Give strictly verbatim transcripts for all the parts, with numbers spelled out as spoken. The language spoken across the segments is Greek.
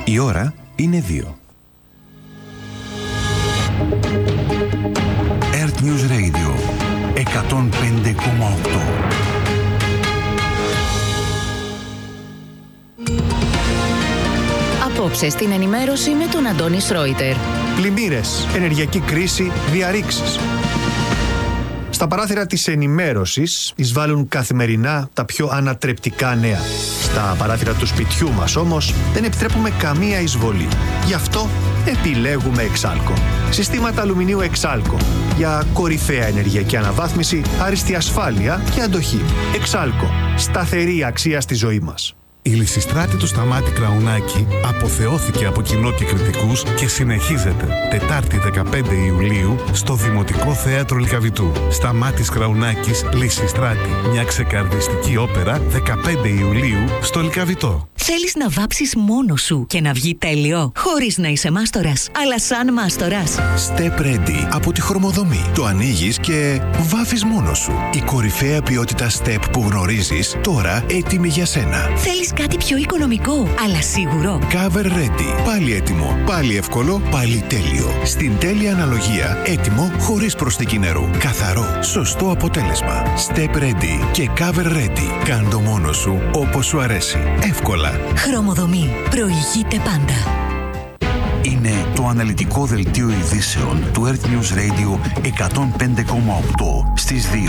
Η ώρα είναι δύο. Earth News Radio εκατόν πέντε κόμμα οκτώ. Απόψε στην ενημέρωση με τον Αντώνη Σρόιτερ. Πλημμύρες, ενεργειακή κρίση, διαρρήξεις. Στα παράθυρα της ενημέρωσης εισβάλλουν καθημερινά τα πιο ανατρεπτικά νέα. Στα παράθυρα του σπιτιού μας όμως δεν επιτρέπουμε καμία εισβολή. Γι' αυτό επιλέγουμε Εξάλκο. Συστήματα αλουμινίου Εξάλκο. Για κορυφαία ενεργειακή αναβάθμιση, άριστη ασφάλεια και αντοχή. Εξάλκο. Σταθερή αξία στη ζωή μας. Η Λυσιστράτη του Σταμάτη Κραουνάκη αποθεώθηκε από κοινό και κριτικούς και συνεχίζεται Τετάρτη δεκαπέντε Ιουλίου στο Δημοτικό Θέατρο Λυκαβητού. Σταμάτης Κραουνάκης, Λυσιστράτη. Μια ξεκαρδιστική όπερα δεκαπέντε Ιουλίου στο Λυκαβητό. Θέλεις να βάψεις μόνος σου και να βγει τέλειο, χωρίς να είσαι μάστορας, αλλά σαν μάστορας. Step Ready από τη Χρωμοδομή. Το ανοίγεις και βάφεις μόνος σου. Η κορυφαία ποιότητα Step που γνωρίζεις, τώρα έτοιμη για σένα. Θέλεις κάτι πιο οικονομικό, αλλά σίγουρο. Cover Ready. Πάλι έτοιμο, πάλι εύκολο, πάλι τέλειο. Στην τέλεια αναλογία, έτοιμο χωρίς προσθήκη νερού. Καθαρό, σωστό αποτέλεσμα. Step Ready και Cover Ready. Κάν' το μόνος σου όπως σου αρέσει. Εύκολα. Χρωμοδομή. Προηγείται πάντα. Είναι το αναλυτικό δελτίο ειδήσεων του Earth News Radio εκατόν πέντε κόμμα οκτώ στις δύο.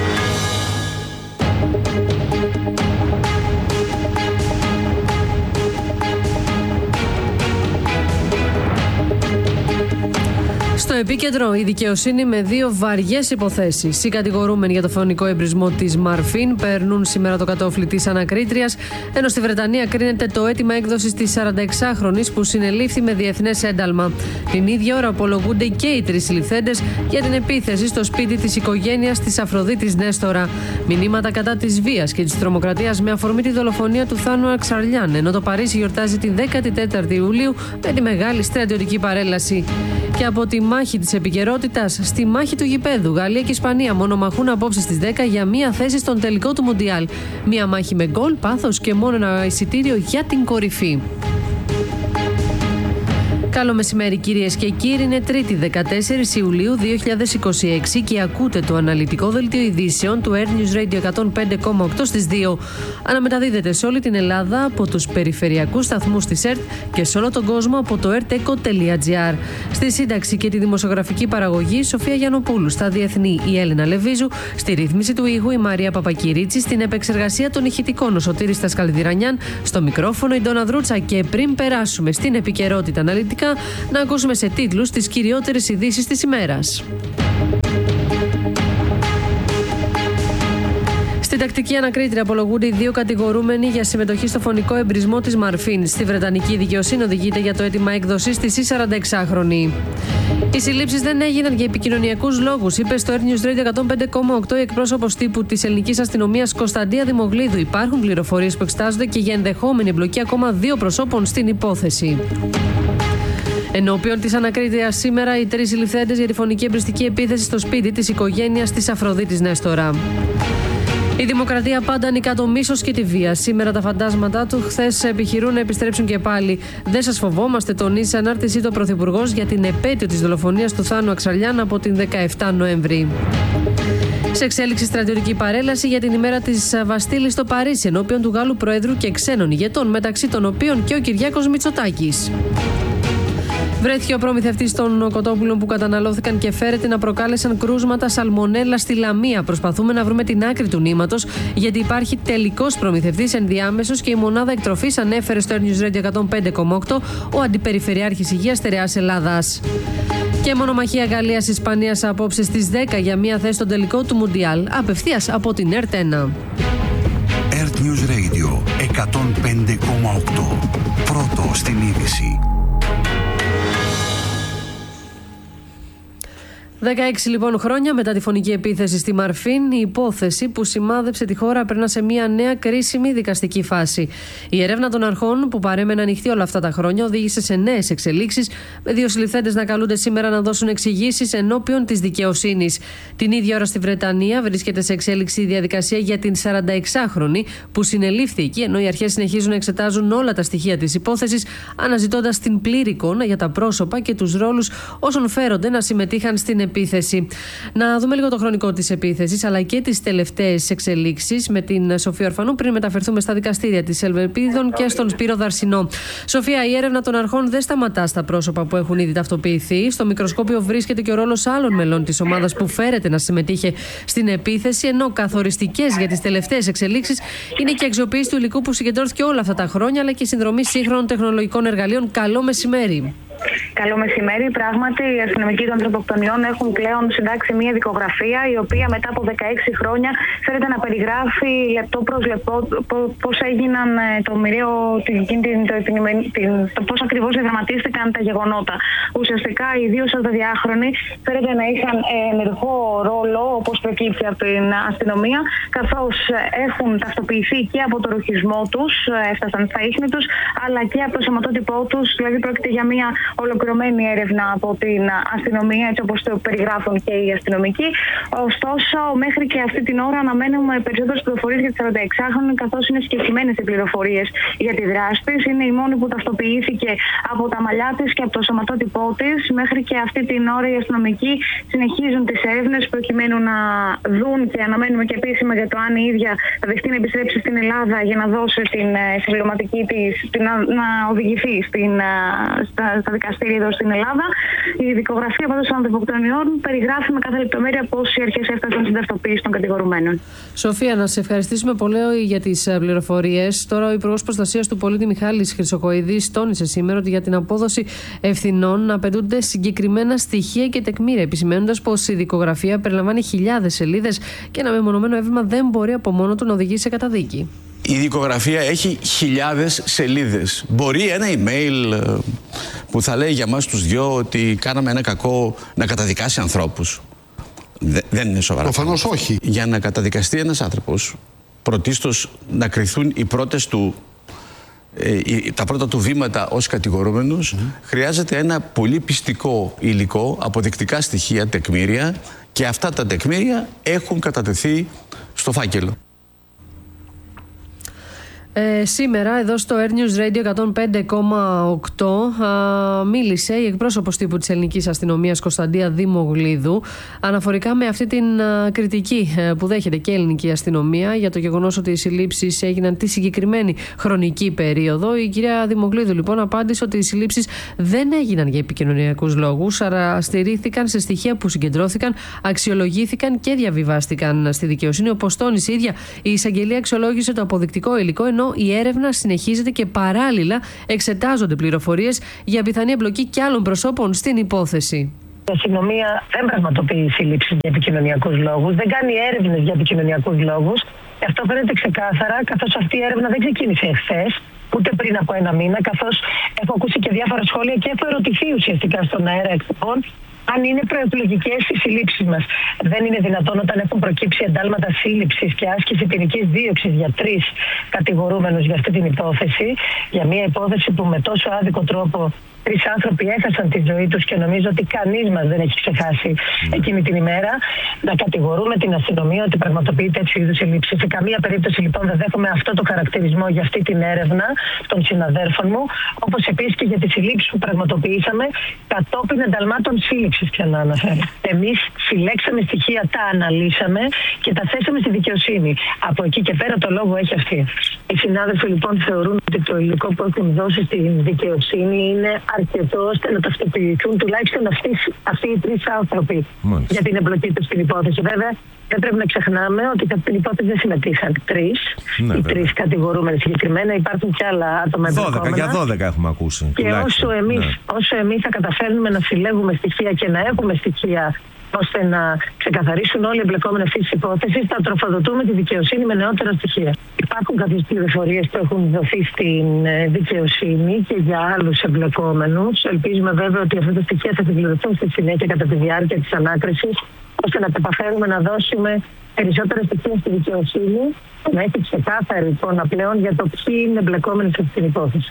Στο επίκεντρο, η δικαιοσύνη με δύο βαριές υποθέσεις. Οι κατηγορούμενοι για το φωνικό εμπρισμό της Μαρφίν περνούν σήμερα το κατόφλι της ανακρίτριας, ενώ στη Βρετανία κρίνεται το αίτημα έκδοσης της σαρανταεξάχρονης που συνελήφθη με διεθνές ένταλμα. Την ίδια ώρα απολογούνται και οι τρεις συλληφθέντες για την επίθεση στο σπίτι της οικογένειας της Αφροδίτης Νέστορα. Μηνύματα κατά της βίας και της τρομοκρατίας με αφορμή τη δολοφονία του Θάνου Αξαρλιάν, ενώ το Παρίσι γιορτάζει την δέκατη τέταρτη Ιουλίου με τη μεγάλη στρατιωτική παρέλαση. Και από τη μάχη της επικαιρότητας στη μάχη του γηπέδου, Γαλλία και Ισπανία μονομαχούν απόψε στις δέκα για μία θέση στον τελικό του Μουντιάλ. Μία μάχη με γκολ, πάθος και μόνο ένα εισιτήριο για την κορυφή. Καλό μεσημέρι κυρίες και κύριοι, είναι Τρίτη δεκατέσσερις Ιουλίου δύο χιλιάδες είκοσι έξι και ακούτε το αναλυτικό δελτίο ειδήσεων του Earth News Radio εκατόν πέντε κόμμα οκτώ στις δύο. Αναμεταδίδεται σε όλη την Ελλάδα από τους περιφερειακούς σταθμούς της ΕΡΤ και σε όλο τον κόσμο από το ερτεκο τελεία τζι άρ. Στη σύνταξη και τη δημοσιογραφική παραγωγή Σοφία Γιαννοπούλου, στα διεθνή η Έλενα Λεβίζου, στη ρύθμιση του ήχου η Μαρία Παπακυρίτσι, στην επεξεργασία των ηχητικών ο Σωτήρης Τασκαλδηρανιάν, στο μικρόφωνο η Ντόνα Δρούτσα. Και πριν περάσουμε στην επικαιρότητα αναλυτικά, να ακούσουμε σε τίτλους τις κυριότερες ειδήσεις της ημέρας. Στην τακτική ανακρίτρια απολογούνται οι δύο κατηγορούμενοι για συμμετοχή στο φωνικό εμπρισμό της Μαρφίν. Στη Βρετανική δικαιοσύνη οδηγείται για το αίτημα έκδοσης της η σαρανταεξάχρονη. Οι συλλήψεις δεν έγιναν για επικοινωνιακούς λόγους, είπε στο Earth News Radio εκατόν πέντε κόμμα οκτώ η εκπρόσωπος τύπου της ελληνικής αστυνομίας Κωνσταντία Δημογλίδου. Υπάρχουν πληροφορίες που εξετάζονται και για ενδεχόμενη εμπλοκή ακόμα δύο προσώπων στην υπόθεση. Ενώπιον της ανακρίτριας σήμερα, οι τρεις συλληφθέντες για τη φωνική εμπριστική επίθεση στο σπίτι της οικογένειας της Αφροδίτης Νέστορα. Η Δημοκρατία πάντα νικά το μίσος και τη βία. Σήμερα τα φαντάσματά του χθες επιχειρούν να επιστρέψουν και πάλι. Δεν σας φοβόμαστε, τονίζει σε ανάρτησή του ο Πρωθυπουργός για την επέτειο της δολοφονίας του Θάνου Αξαρλιάν από την δεκαεφτά Νοέμβρη. Σε εξέλιξη στρατιωτική παρέλαση για την ημέρα της Βαστίλης στο Παρίσι, ενώπιον του Γάλλου Προέδρου και ξένων ηγετών, μεταξύ των οποίων και ο Κυριάκος Μητσοτάκης. Βρέθηκε ο προμηθευτής των κοτόπουλων που καταναλώθηκαν και φέρεται να προκάλεσαν κρούσματα σαλμονέλα στη Λαμία. Προσπαθούμε να βρούμε την άκρη του νήματος, γιατί υπάρχει τελικός προμηθευτής ενδιάμεσος και η μονάδα εκτροφής, ανέφερε στο Earth News Radio εκατόν πέντε κόμμα οκτώ ο Αντιπεριφερειάρχης Υγείας Στερεάς Ελλάδας. Και μονομαχία Γαλλίας-Ισπανίας απόψε στις δέκα για μία θέση στον τελικό του Μουντιάλ, απευθείας από την ΕΡΤ ένα. Earth News Radio εκατόν πέντε κόμμα οκτώ. Πρώτο στην είδηση. δεκαέξι λοιπόν χρόνια μετά τη φωνική επίθεση στη Μαρφίν, η υπόθεση που σημάδεψε τη χώρα περνά σε μια νέα κρίσιμη δικαστική φάση. Η έρευνα των αρχών, που παρέμενε ανοιχτή όλα αυτά τα χρόνια, οδήγησε σε νέες εξελίξεις, με δύο συλληφθέντες να καλούνται σήμερα να δώσουν εξηγήσεις ενώπιον της δικαιοσύνης. Την ίδια ώρα στη Βρετανία βρίσκεται σε εξέλιξη η διαδικασία για την σαρανταεξάχρονη που συνελήφθη εκεί, ενώ οι αρχές συνεχίζουν να εξετάζουν όλα τα στοιχεία της υπόθεσης, αναζητώντας την πλήρη εικόνα για τα πρόσωπα και τους ρόλους όσων φέρονται να συμμετείχαν στην επίθεση. Να δούμε λίγο το χρονικό της επίθεσης αλλά και τις τελευταίες εξελίξεις με την Σοφία Ορφανού πριν μεταφερθούμε στα δικαστήρια της Ελβεπίδων και στον Σπύρο Δαρσινό. Σοφία, η έρευνα των αρχών δεν σταματά στα πρόσωπα που έχουν ήδη ταυτοποιηθεί. Στο μικροσκόπιο βρίσκεται και ο ρόλος άλλων μελών της ομάδας που φέρεται να συμμετείχε στην επίθεση, ενώ καθοριστικές για τις τελευταίες εξελίξεις είναι και η αξιοποίηση του υλικού που συγκεντρώθηκε όλα αυτά τα χρόνια, αλλά και η συνδρομή σύγχρονων τεχνολογικών εργαλείων. Καλό μεσημέρι. Καλό μεσημέρι. Πράγματι, οι αστυνομικοί των ανθρωποκτονιών έχουν πλέον συντάξει μια δικογραφία, η οποία μετά από δεκαέξι χρόνια φέρεται να περιγράφει λεπτό προς λεπτό πώς έγιναν το μοιραίο, το πώς ακριβώς διαδραματίστηκαν τα γεγονότα. Ουσιαστικά, οι δύο σαρανταδιάχρονοι φέρεται να είχαν ενεργό ρόλο, όπως προκύπτει από την αστυνομία, καθώς έχουν ταυτοποιηθεί και από το ρουχισμό τους, έφτασαν στα ίχνη τους, αλλά και από το σωματότυπό τους. Δηλαδή, πρόκειται για μια ολοκληρωμένη έρευνα από την αστυνομία, έτσι όπως το περιγράφουν και οι αστυνομικοί. Ωστόσο, μέχρι και αυτή την ώρα αναμένουμε περισσότερες πληροφορίες για τη σαρανταεξάχρονη, καθώς είναι συγκεκριμένες οι πληροφορίες για τη δράση της. Είναι η μόνη που ταυτοποιήθηκε από τα μαλλιά της και από το σωματότυπό της. Μέχρι και αυτή την ώρα οι αστυνομικοί συνεχίζουν τις έρευνες προκειμένου να δουν, και αναμένουμε και επίσημα για το αν η ίδια θα δεχτεί να επιστρέψει στην Ελλάδα για να δώσει την συμπληρωματική της, να, να οδηγηθεί στην, στα, στα δικαστήρια εδώ στην Ελλάδα. Η δικογραφία πάντως των ανθρωποκτονιών περιγράφει με κάθε λεπτομέρεια πώς οι αρχές έφτασαν στην ταυτοποίηση των κατηγορουμένων. Σοφία, να σε ευχαριστήσουμε πολύ για τις πληροφορίες. Τώρα, ο Υπουργός Προστασίας του Πολίτη Μιχάλης Χρυσοκοίδης τόνισε σήμερα ότι για την απόδοση ευθυνών απαιτούνται συγκεκριμένα στοιχεία και τεκμήρια, επισημαίνοντας πως η δικογραφία περιλαμβάνει χιλιάδες σελίδες και ένα μεμονωμένο έβριμα δεν μπορεί από μόνο του να οδηγήσει σε καταδίκη. Η δικογραφία έχει χιλιάδες σελίδες. Μπορεί ένα email που θα λέει για μας τους δυο ότι κάναμε ένα κακό να καταδικάσει ανθρώπους. Δε, δεν είναι σοβαρά. Προφανώς όχι. Για να καταδικαστεί ένας άνθρωπος, πρωτίστως να κριθούν οι πρώτες του, ε, τα πρώτα του βήματα ως κατηγορούμενος, mm. χρειάζεται ένα πολύ πιστικό υλικό, αποδεικτικά στοιχεία, τεκμήρια, και αυτά τα τεκμήρια έχουν κατατεθεί στο φάκελο. Ε, σήμερα εδώ στο Air News Radio εκατόν πέντε κόμμα οκτώ α, μίλησε η εκπρόσωπος τύπου της ελληνικής αστυνομίας Κωνσταντία Δημογλίδου αναφορικά με αυτή την α, κριτική α, που δέχεται και η ελληνική αστυνομία για το γεγονός ότι οι συλλήψεις έγιναν τη συγκεκριμένη χρονική περίοδο. Η κυρία Δημογλίδου λοιπόν απάντησε ότι οι συλλήψεις δεν έγιναν για επικοινωνιακούς λόγους, αλλά στηρίχθηκαν σε στοιχεία που συγκεντρώθηκαν, αξιολογήθηκαν και διαβιβάστηκαν στη δικαιοσύνη. Όπως τόνισε η ίδια, η εισαγγελία αξιολόγησε το αποδεικτικό υλικό, ενώ η έρευνα συνεχίζεται και παράλληλα εξετάζονται πληροφορίες για πιθανή εμπλοκή και άλλων προσώπων στην υπόθεση. Η αστυνομία δεν πραγματοποιεί σύλληψεις για επικοινωνιακούς λόγους, δεν κάνει έρευνες για επικοινωνιακούς λόγους. Αυτό φαίνεται ξεκάθαρα, καθώς αυτή η έρευνα δεν ξεκίνησε εχθές, ούτε πριν από ένα μήνα, καθώς έχω ακούσει και διάφορα σχόλια και έχω ερωτηθεί ουσιαστικά στον αέρα εκπομπών αν είναι προεκλογικές οι συλλήψεις μας. Δεν είναι δυνατόν όταν έχουν προκύψει εντάλματα σύλληψης και άσκηση ποινικής δίωξης για τρεις κατηγορούμενους για αυτή την υπόθεση, για μια υπόθεση που με τόσο άδικο τρόπο τρεις άνθρωποι έχασαν τη ζωή τους και νομίζω ότι κανείς μας δεν έχει ξεχάσει εκείνη την ημέρα, να κατηγορούμε την αστυνομία ότι πραγματοποιεί τέτοιου είδους συλλήψεις. Σε καμία περίπτωση λοιπόν δεν δέχομαι αυτό το χαρακτηρισμό για αυτή την έρευνα των συναδέρφων μου, όπως επίσης και για τις συλλήψεις που πραγματοποιήσαμε κατόπιν ενταλμάτων σύλληψης, ξανά αναφέρω. Εμείς συλλέξαμε στοιχεία, τα αναλύσαμε και τα θέσαμε στη δικαιοσύνη. Από εκεί και πέρα το λόγο έχει αυτή. Οι συνάδελφοι λοιπόν θεωρούν ότι το υλικό που έχουν δώσει στην δικαιοσύνη είναι αρκετό ώστε να ταυτοποιηθούν τουλάχιστον αυτοί, αυτοί οι τρεις άνθρωποι. Μάλιστα. Για την εμπλοκή τους στην υπόθεση. Βέβαια, δεν πρέπει να ξεχνάμε ότι κατά την υπόθεση δεν συμμετείχαν τρεις. Ναι, οι τρεις κατηγορούμενοι συγκεκριμένα. Υπάρχουν και άλλα άτομα εμπλεκόμενα. δώδεκα, για δώδεκα έχουμε ακούσει. Και όσο εμείς, ναι. όσο εμείς θα καταφέρνουμε να συλλέγουμε στοιχεία και να έχουμε στοιχεία ώστε να ξεκαθαρίσουν όλοι οι εμπλεκόμενοι αυτή τη υπόθεση, θα τροφοδοτούμε τη δικαιοσύνη με νεότερα στοιχεία. Υπάρχουν κάποιες πληροφορίες που έχουν δοθεί στην δικαιοσύνη και για άλλους εμπλεκόμενους. Ελπίζουμε βέβαια ότι αυτά τα στοιχεία θα επιβεβαιωθούν στη συνέχεια κατά τη διάρκεια της ανάκρισης, ώστε να καταφέρουμε να δώσουμε περισσότερα στοιχεία στη δικαιοσύνη, να έχει ξεκάθαρη εικόνα πλέον για το ποιοι είναι εμπλεκόμενοι σε αυτή την υπόθεση.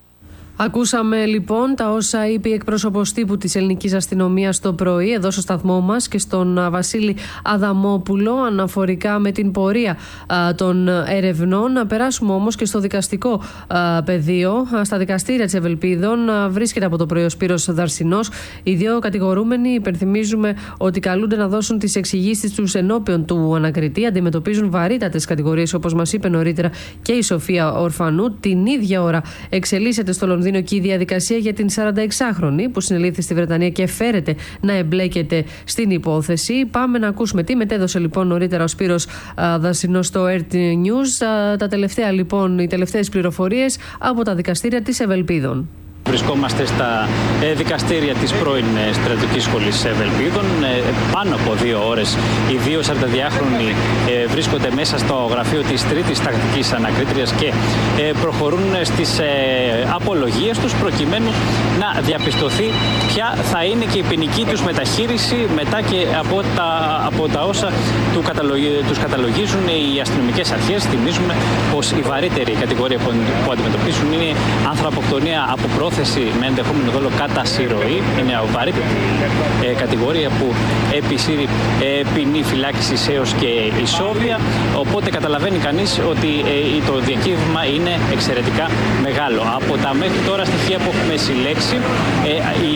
Ακούσαμε λοιπόν τα όσα είπε η εκπρόσωπος τύπου της ελληνικής αστυνομίας το πρωί εδώ στο σταθμό μας και στον Βασίλη Αδαμόπουλο αναφορικά με την πορεία α, των ερευνών. Να περάσουμε όμως και στο δικαστικό α, πεδίο. Α, στα δικαστήρια της Ευελπίδων α, βρίσκεται από το πρωί ο Σπύρος Δαρσινός. Οι δύο κατηγορούμενοι υπενθυμίζουμε ότι καλούνται να δώσουν τις εξηγήσεις τους ενώπιον του ανακριτή. Αντιμετωπίζουν βαρύτατες κατηγορίες όπως μας είπε νωρίτερα και η Σοφία Ορφανού. Την ίδια ώρα εξελίσσεται στο Λονδίνο και η διαδικασία για την σαρανταεξάχρονη που συνελήφθη στη Βρετανία και φέρεται να εμπλέκεται στην υπόθεση. Πάμε να ακούσουμε τι μετέδωσε λοιπόν νωρίτερα ο Σπύρος Δαρσινός στο Earth News. Α, τα τελευταία λοιπόν, οι τελευταίες πληροφορίες από τα δικαστήρια της Ευελπίδων. Βρισκόμαστε στα ε, δικαστήρια της πρώην ε, στρατιωτικής σχολής Ευελπίδων. Ε, πάνω από δύο ώρες οι δύο σαρανταδιάχρονοι ε, βρίσκονται μέσα στο γραφείο της τρίτης τακτικής ανακρίτριας και ε, προχωρούν στις ε, απολογίες τους προκειμένου να διαπιστωθεί ποια θα είναι και η ποινική τους μεταχείριση μετά και από τα, από τα όσα του καταλογι, τους καταλογίζουν οι αστυνομικές αρχές. Θυμίζουμε πως η βαρύτερη κατηγορία που, που αντιμετωπίζουν είναι ανθρωποκτονία από πρόθεση με ενδεχόμενο δόλο κατά συρροή. Είναι βαρύτερη ε, κατηγορία που επισύρει ε, ποινή φυλάκισης έως και ισόβια. Οπότε καταλαβαίνει κανείς ότι ε, το διακύβημα είναι εξαιρετικά μεγάλο. Από τα μέχρι τώρα στοιχεία που έχουμε συλλέξει, ε, οι,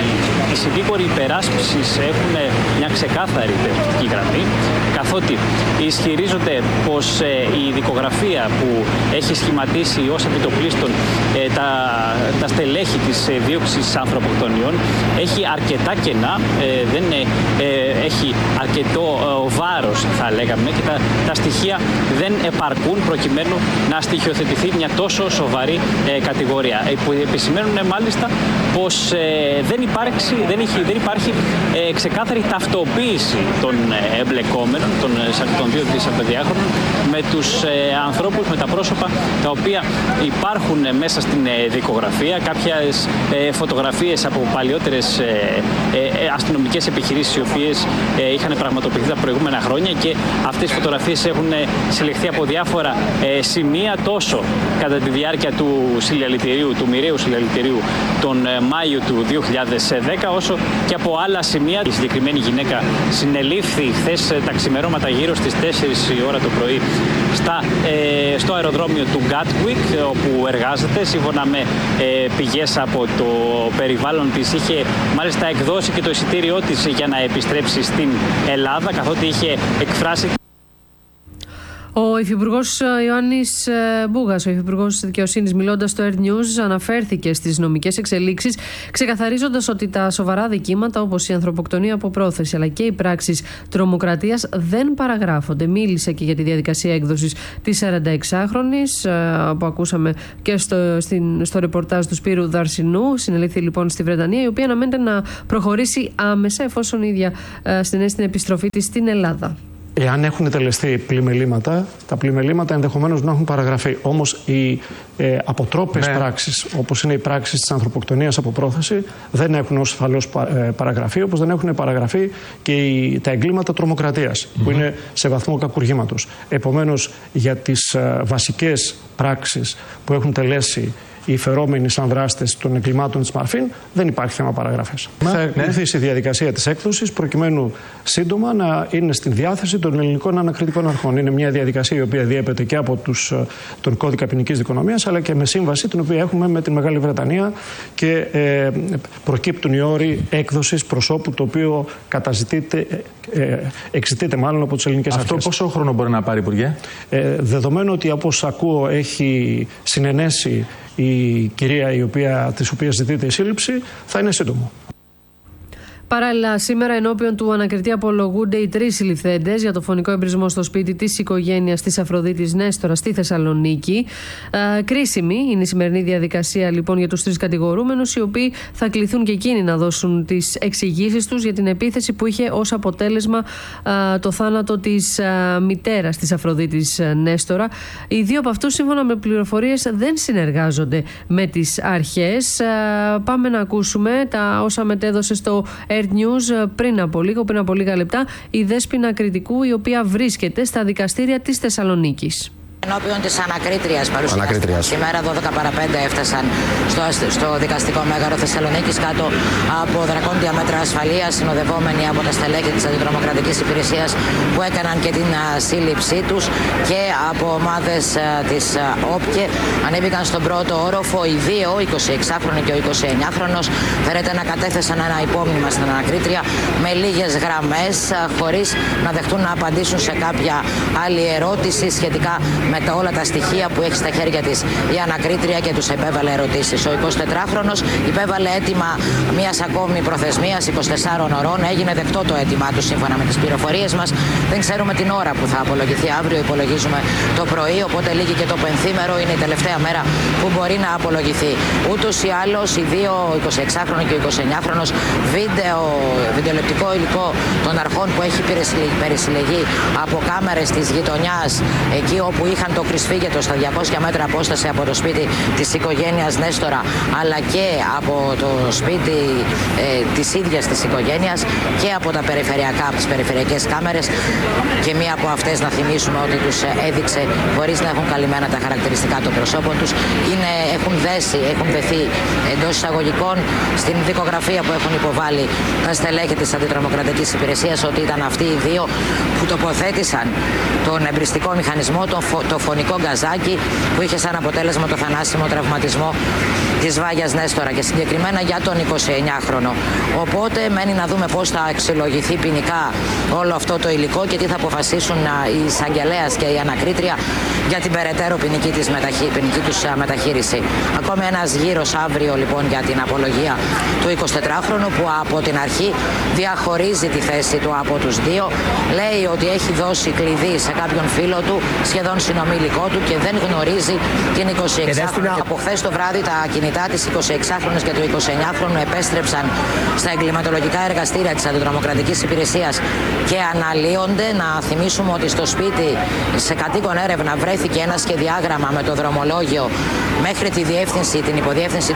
οι συνδίκοροι υπεράσπισης έχουν μια ξεκάθαρη υπεραστική γραμμή, καθότι ισχυρίζονται πως ε, η δικογραφία που έχει σχηματίσει ως επιτοπλίστων ε, τα, τα στελέχη της ε, δίωξης ανθρωποκτονιών έχει αρκετά κενά, ε, δεν ε, ε, έχει αρκετό ε, βάρος θα λέγαμε και τα, τα στοιχεία δεν επαρκούν προκειμένου να στοιχειοθετηθεί μια τόσο σοβαρή ε, κατηγορία. Ε, που επισημαίνουν μάλιστα πως ε, δεν, υπάρξει, δεν, έχει, δεν υπάρχει ε, ξεκάθαρη ταυτοποίηση των ε, εμπλεκόμενων, των, των δύο σαρανταδιάχρονων με τους ε, ανθρώπους, με τα πρόσωπα τα οποία υπάρχουν ε, μέσα στην ε, δικογραφία. Κάποιες ε, φωτογραφίες από παλιότερες ε, ε, αστυνομικές επιχειρήσεις οι οποίες ε, είχαν πραγματοποιηθεί τα προηγούμενα χρόνια και αυτές οι φωτογραφίες έχουν ε, συλλεχθεί από διάφορα ε, σημεία τόσο κατά τη διάρκεια του συλλαλητηρίου, του μοιραίου συλλαλητηρίου τον ε, Μάιο του δύο χιλιάδες δέκα όσο και από άλλα σημεία. Η συγκεκριμένη γυναίκα συνελήφθη χθες ε, τα ξημερώματα γύρω στις τέσσερις η ώρα το πρωί στα, ε, στο αεροδρόμιο του Gatwick όπου εργάζεται. Σύμφωνα με ε, πηγές από το περιβάλλον της είχε μάλιστα εκδώσει και το εισιτήριό της για να επιστρέψει στην Ελλάδα, καθότι είχε εκφράσει. Ο Υφυπουργός Ιωάννης Μπούγας, ο Υφυπουργός Δικαιοσύνης, μιλώντας στο Air News, αναφέρθηκε στις νομικές εξελίξεις, ξεκαθαρίζοντας ότι τα σοβαρά δικήματα όπως η ανθρωποκτονία από πρόθεση αλλά και οι πράξεις τρομοκρατίας δεν παραγράφονται. Μίλησε και για τη διαδικασία έκδοσης της σαρανταεξάχρονης που ακούσαμε και στο, στην, στο ρεπορτάζ του Σπύρου Δαρσινού. Συνελήφθη λοιπόν στη Βρετανία, η οποία αναμένεται να προχωρήσει άμεσα εφόσον η ίδια συνέσει την επιστροφή της στην Ελλάδα. Εάν έχουν τελεστεί πλημελήματα, τα πλημελήματα ενδεχομένως να έχουν παραγραφεί. Όμως οι ε, αποτρόπες ναι. πράξεις, όπως είναι οι πράξεις της ανθρωποκτονίας από πρόθεση, δεν έχουν ως ασφαλώς παραγραφεί, όπως δεν έχουν παραγραφεί και οι, τα εγκλήματα τρομοκρατίας, mm-hmm. που είναι σε βαθμό κακουργήματος. Επομένως, για τις ε, βασικές πράξεις που έχουν τελέσει οι φερόμενοι σαν δράστες των εγκλημάτων της Μαρφίν, δεν υπάρχει θέμα παραγραφής. Ναι, θα ακολουθήσει ναι. η διαδικασία της έκδοσης προκειμένου σύντομα να είναι στην διάθεση των ελληνικών ανακριτικών αρχών. Είναι μια διαδικασία η οποία διέπεται και από τους, τον κώδικα ποινικής δικονομίας αλλά και με σύμβαση την οποία έχουμε με την Μεγάλη Βρετανία και ε, προκύπτουν οι όροι έκδοσης προσώπου το οποίο καταζητείται, ε, εξητείται μάλλον από τις ελληνικές αρχές. Αυτό πόσο χρόνο μπορεί να πάρει, Υπουργέ? Ε, δεδομένου ότι όπως ακούω έχει συνενέσει η κυρία η οποία, της οποίας ζητείται η σύλληψη, θα είναι σύντομο. Παράλληλα, σήμερα ενώπιον του ανακριτή απολογούνται οι τρεις συλληφθέντες για το φωνικό εμπρισμό στο σπίτι της οικογένειας της Αφροδίτης Νέστορα στη Θεσσαλονίκη. Ε, κρίσιμη είναι η σημερινή διαδικασία λοιπόν για τους τρεις κατηγορούμενους, οι οποίοι θα κληθούν και εκείνοι να δώσουν τις εξηγήσεις τους για την επίθεση που είχε ως αποτέλεσμα ε, το θάνατο της ε, μητέρας της Αφροδίτης Νέστορα. Οι δύο από αυτούς, σύμφωνα με πληροφορίες, δεν συνεργάζονται με τις αρχές. Ε, πάμε να ακούσουμε τα όσα μετέδωσε στο Earth News πριν από λίγο, πριν από λίγα λεπτά, η Δέσποινα Κρητικού, η οποία βρίσκεται στα δικαστήρια της Θεσσαλονίκης. Ενώπιον της ανακρίτριας παρουσιάστηκαν σήμερα δώδεκα παρά πέντε έφτασαν στο, στο δικαστικό μέγαρο Θεσσαλονίκης κάτω από δρακόντια μέτρα ασφαλείας, συνοδευόμενοι από τα στελέχη της Αντιτρομοκρατικής Υπηρεσίας που έκαναν και την α, σύλληψή τους, και από ομάδες α, της α, ΟΠΚΕ. Ανέβηκαν στον πρώτο όροφο οι δύο, ο εικοσιεξάχρονος και ο εικοσιεννιάχρονος. Φέρεται να κατέθεσαν ένα υπόμνημα στην ανακρίτρια με λίγες γραμμές, α, χωρίς να δεχτούν να απαντήσουν σε κάποια άλλη ερώτηση σχετικά με τα όλα τα στοιχεία που έχει στα χέρια της η ανακρίτρια, και τους επέβαλε ερωτήσεις. Ο εικοσιτετράχρονος υπέβαλε αίτημα μιας ακόμη προθεσμίας εικοσιτεσσάρων ωρών. Έγινε δεκτό το αίτημά του σύμφωνα με τις πληροφορίες μας. Δεν ξέρουμε την ώρα που θα απολογηθεί αύριο, υπολογίζουμε το πρωί, οπότε λήγει και το πενθήμερο, είναι η τελευταία μέρα που μπορεί να απολογηθεί. Ούτως ή άλλως οι δύο, ο εικοσιεξάχρονος και ο εικοσιεννιάχρονος, βίντεο, βιντεολεπτικό υλικό των αρχών που έχει περισυλλεγεί από κάμερες της γειτονιάς, εκεί όπου είχαν το κρυσφύγετο στα διακόσια μέτρα απόσταση από το σπίτι της οικογένειας Νέστορα, αλλά και από το σπίτι ε, της ίδιας της οικογένειας, και από τα περιφερειακά, από τις περιφερειακές κάμερες, και μία από αυτές, να θυμίσουμε ότι τους έδειξε, χωρίς να έχουν καλυμμένα τα χαρακτηριστικά των προσώπων τους, είναι, έχουν δέσει, έχουν δεθεί εντός εισαγωγικών στην δικογραφία που έχουν υποβάλει τα στελέχη της Αντιτρομοκρατικής Υπηρεσίας, ότι ήταν αυτοί οι δύο που τοποθέτησαν τον εμπριστικό μηχανισμό, τον φο, το φωνικό γκαζάκι που είχε σαν αποτέλεσμα το θανάσιμο τραυματισμό της Βάγιας Νέστορα, και συγκεκριμένα για τον εικοσιεννιάχρονο. Οπότε μένει να δούμε πώς θα αξιολογηθεί ποινικά όλο αυτό το υλικό και τι θα αποφασίσουν η εισαγγελέας και η ανακρίτρια για την περαιτέρω ποινική, της μεταχεί, ποινική τους μεταχείριση. Ακόμη ένας γύρος αύριο λοιπόν για την απολογία του εικοσιτετράχρονου, που από την αρχή διαχωρίζει τη θέση του από τους δύο. Λέει ότι έχει δώσει κλειδί σε κάποιον φίλο του, σχεδόν συνομιλικό του, και δεν γνωρίζει την εικοσιεξάχρονη. Από χθες το βράδυ τα κινητά της εικοσιεξάχρονης και του εικοσιεννιάχρονου επέστρεψαν στα εγκληματολογικά εργαστήρια της Αντιτρομοκρατικής Υπηρεσίας και αναλύονται. Να θυμίσουμε ότι στο σπίτι, σε κατοίκον έρευνα, βρέθηκε ένα σχεδιάγραμμα με το δρομολόγιο μέχρι τη διεύθυνση, την υποδιεύθυνση.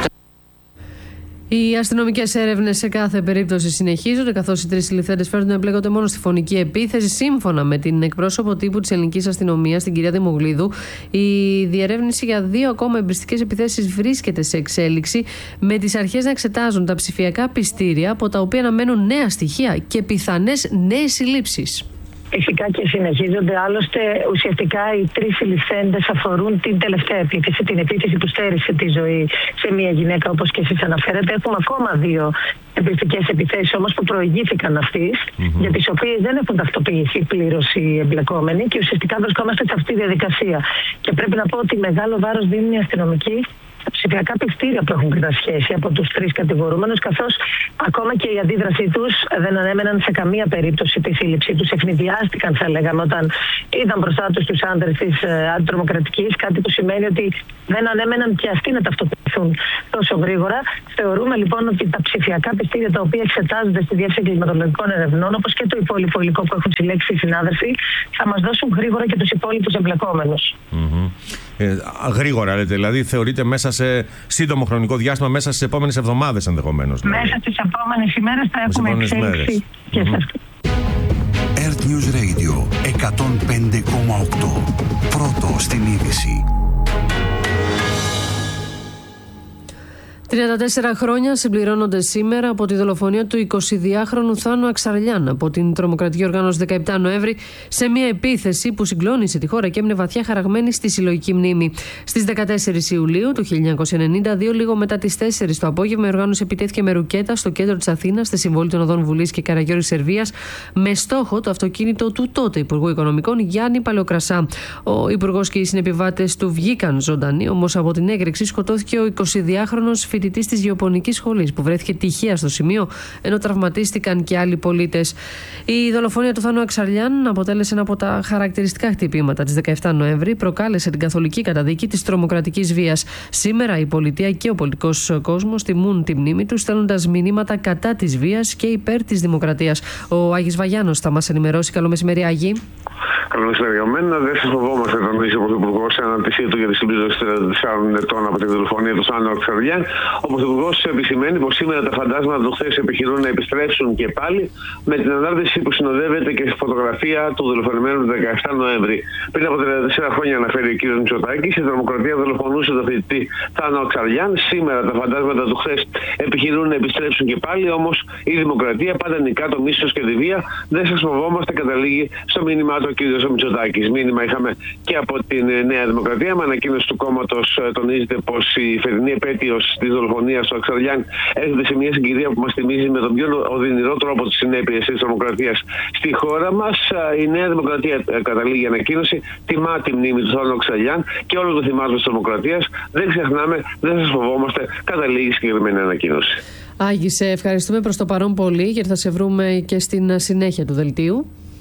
Οι αστυνομικές έρευνες σε κάθε περίπτωση συνεχίζονται, καθώς οι τρεις συλληφθέντες φέρνουν να εμπλέκονται μόνο στη φωνική επίθεση. Σύμφωνα με την εκπρόσωπο τύπου της ελληνικής αστυνομίας, την κυρία Δημογλίδου, η διερεύνηση για δύο ακόμα εμπριστικές επιθέσεις βρίσκεται σε εξέλιξη, με τις αρχές να εξετάζουν τα ψηφιακά πιστήρια, από τα οποία αναμένουν νέα στοιχεία και πιθανές νέες συλλήψεις. Φυσικά και συνεχίζονται. Άλλωστε, ουσιαστικά οι τρεις συλληφθέντες αφορούν την τελευταία επίθεση, την επίθεση που στέρισε τη ζωή σε μια γυναίκα, όπως και εσείς αναφέρετε. Έχουμε ακόμα δύο εμπριστικές επιθέσεις όμως που προηγήθηκαν αυτής, mm-hmm. για τις οποίες δεν έχουν ταυτοποιηθεί πλήρως οι εμπλεκόμενοι, και ουσιαστικά βρισκόμαστε σε αυτή τη διαδικασία. Και πρέπει να πω ότι μεγάλο βάρος δίνουν οι αστυνομικοί στα ψηφιακά πιστήρια που έχουν κατασχέσει από τους τρεις κατηγορούμενους, καθώς ακόμα και η αντίδρασή τους δεν ανέμεναν σε καμία περίπτωση τη σύλληψή τους. Ευνηδιάστηκαν, θα λέγαμε, όταν είδαν μπροστά τους τους άντρες της ε, αντιτρομοκρατικής, κάτι που σημαίνει ότι δεν ανέμεναν και αυτοί να ταυτοποιηθούν τόσο γρήγορα. Θεωρούμε λοιπόν ότι τα ψηφιακά πιστήρια, τα οποία εξετάζονται στη Διεύθυνση Εγκληματολογικών Ερευνών, όπως και το υπόλοιπο υλικό που έχουν συλλέξει οι συνάδελφοι, θα μας δώσουν γρήγορα και τους υπόλοιπους εμπλεκόμενους. Mm-hmm. Ε, γρήγορα, λέτε, δηλαδή θεωρείτε μέσα σε σύντομο χρονικό διάστημα, μέσα στις επόμενες εβδομάδες ενδεχομένως? Δηλαδή. Μέσα στις επόμενες ημέρες θα έχουμε εξέλιξη και σε αυτό. Earth News Radio εκατόν πέντε κόμμα οκτώ. Πρώτο στην είδηση. τριάντα τέσσερα χρόνια συμπληρώνονται σήμερα από τη δολοφονία του εικοσιδυάχρονου Θάνου Αξαριάν από την τρομοκρατική οργάνωση δεκαεπτά Νοέμβρη, σε μια επίθεση που συγκλώνησε τη χώρα και έμεινε βαθιά χαραγμένη στη συλλογική μνήμη. Στις δεκατέσσερις Ιουλίου του χίλια εννιακόσια ενενήντα δύο, λίγο μετά τις τέσσερις το απόγευμα, η οργάνωση επιτέθηκε με ρουκέτα στο κέντρο της Αθήνας, στη συμβολή των οδών Βουλής και Καραγιώρης Σερβίας, με στόχο το αυτοκίνητο του τότε Υπουργού Οικονομικών Γιάννη Παλαιοκρασά. Ο Υπουργός και οι συνεπιβάτες του βγήκαν ζωντανοί, όμως από την έκρηξη σκοτώθηκε ο εικοσιδυάχρονος φοιτητής της Γεωπονικής Σχολής που βρέθηκε τυχαία στο σημείο, ενώ τραυματίστηκαν και άλλοι πολίτες. Η δολοφονία του Θάνου Αξαλιάν αποτέλεσε ένα από τα χαρακτηριστικά χτυπήματα της δεκαεφτά Νοέμβρη, προκάλεσε την καθολική καταδίκη της τρομοκρατικής βίας. Σήμερα η πολιτεία και ο πολιτικός κόσμος τιμούν τη μνήμη του, στέλνοντας μηνύματα κατά της βίας και υπέρ της δημοκρατίας. Ο Άγης Βαγιάννος θα μας ενημερώσει. Καλό μεσημέρι, Άγη. Καλό μεσημέρι για μένα. Δεν σας φοβόμαστε, τονίζει ο Πρωθυπουργός σε αναρτησία του για τη συμπλήρωση τριάντα τεσσάρων ετών από τη δολοφονία του Θάνου Αξαλιάν. Ο Πρωθυπουργός επισημαίνει πως σήμερα τα φαντάσματα του χθες επιχειρούν να επιστρέψουν και πάλι, με την ανάρτηση που συνοδεύεται και στη φωτογραφία του δολοφονημένου του δεκαεφτά Νοέμβρη. Πριν από τριάντα τέσσερα χρόνια, αναφέρει ο κ. Μητσοτάκης, η τρομοκρατία δολοφονούσε τον φοιτητή Θάνο Αξαλιάν. Σήμερα τα φαντάσματα του χθες επιχειρούν να επιστρέψουν και πάλι, όμως η δημοκρατία πάντα νικά το μίσος και τη βία. Δεν σας φοβόμαστε, καταλήγει στο μήνυμά του ο κ. Μητσοτάκης. Μήνυμα είχαμε και από την Νέα Δημοκρατία. Με ανακοίνωση του κόμματος τονίζεται πως η φετινή επέτειος της δολοφονίας του Αξαλιάν έρχεται σε μια συγκυρία που μας θυμίζει με τον πιο οδυνηρό τρόπο τις συνέπειες της τρομοκρατίας στη χώρα μας. Η Νέα Δημοκρατία, καταλήγει ανακοίνωση, τιμά τη μνήμη του Θάνου Αξαλιάν και όλων των θυμάτων της τρομοκρατίας. Δεν ξεχνάμε, δεν σας φοβόμαστε, καταλήγει συγκεκριμένη ανακοίνωση. Άγη, σε ευχαριστούμε προς το παρόν πολύ, γιατί θα σε βρούμε και στην συνέχεια του δελτίου.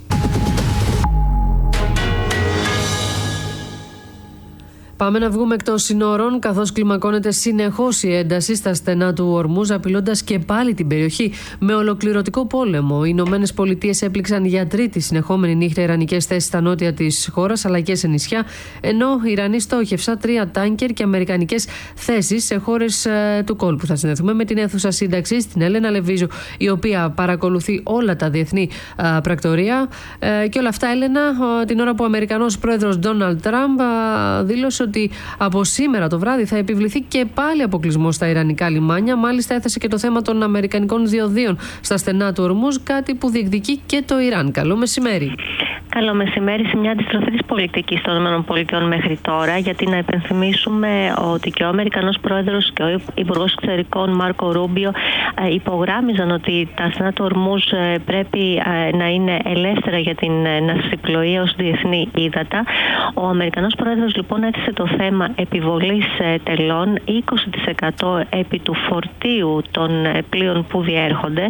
Πάμε να βγούμε εκτός συνόρων, καθώς κλιμακώνεται συνεχώς η ένταση στα στενά του Ορμούζ, απειλώντας και πάλι την περιοχή με ολοκληρωτικό πόλεμο. Οι Ηνωμένες Πολιτείες έπληξαν για τρίτη συνεχόμενη νύχτα ιρανικές θέσεις στα νότια της χώρας, αλλά και σε νησιά, ενώ οι Ιρανοί στόχευσαν τρία τάνκερ και αμερικανικές θέσεις σε χώρες ε, του κόλπου. Θα συνδεθούμε με την αίθουσα σύνταξης, την Έλενα Λεβίζου, η οποία παρακολουθεί όλα τα διεθνή ε, πρακτορία. Ε, και όλα αυτά, Έλενα, ε, την ώρα που ο Αμερικανός πρόεδρος Ντόναλντ Τραμπ ε, δήλωσε ότι από σήμερα το βράδυ θα επιβληθεί και πάλι αποκλεισμό στα ιρανικά λιμάνια. Μάλιστα έθεσε και το θέμα των αμερικανικών διοδίων στα στενά του Ορμούζ, κάτι που διεκδικεί και το Ιράν. Καλό μεσημέρι. Καλό μεσημέρι, σε μια αντιστροφή της πολιτικής των ΗΠΑ μέχρι τώρα, γιατί να υπενθυμίσουμε ότι και ο Αμερικανός πρόεδρος και ο Υπουργός Εξωτερικών Μάρκο Ρούμπιο υπογράμμιζαν ότι τα στενά του Ορμούζ πρέπει να είναι ελεύθερα για την ναυσιπλοεία ως διεθνή ύδατα. Ο Αμερικανός πρόεδρος λοιπόν έθεσε το θέμα επιβολής τελών είκοσι τοις εκατό επί του φορτίου των πλοίων που διέρχονται,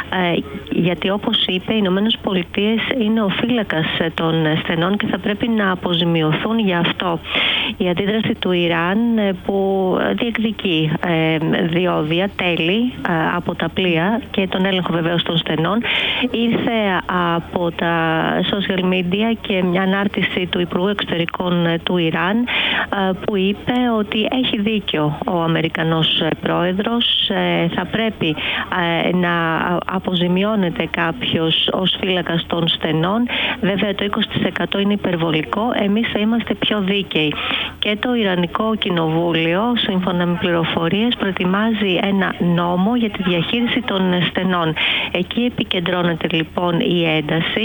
γιατί όπως είπε οι Ηνωμένες Πολιτείες είναι ο φύλακας των στενών και θα πρέπει να αποζημιωθούν για αυτό. Η αντίδραση του Ιράν, που διεκδικεί διόδια, τέλη από τα πλοία και τον έλεγχο βεβαίως των στενών, ήρθε από τα social media και μια ανάρτηση του Υπουργού Εξωτερικών του Ιράν, που είπε ότι έχει δίκιο ο Αμερικανός πρόεδρος, θα πρέπει να αποζημιώνεται κάποιος ως φύλακας των στενών. Βέβαια το είκοσι τοις εκατό είναι υπερβολικό, εμείς θα είμαστε πιο δίκαιοι. Και το Ιρανικό Κοινοβούλιο, σύμφωνα με πληροφορίες, προετοιμάζει ένα νόμο για τη διαχείριση των στενών. Εκεί επικεντρώνεται λοιπόν η ένταση